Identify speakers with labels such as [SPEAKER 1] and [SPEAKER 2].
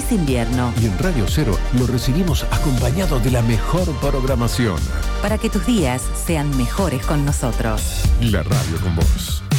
[SPEAKER 1] es invierno.
[SPEAKER 2] Y en Radio Cero lo recibimos acompañado de la mejor programación.
[SPEAKER 1] Para que tus días sean mejores con nosotros.
[SPEAKER 2] La radio con vos.